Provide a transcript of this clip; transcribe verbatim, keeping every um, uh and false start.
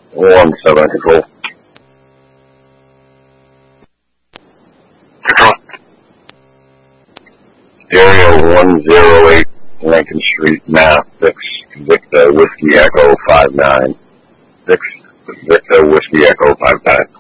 One seven control. Control. Area one zero eight, Lincoln Street, Mass. Six Victor Whiskey Echo five nine. Six Victor Whiskey Echo five nine.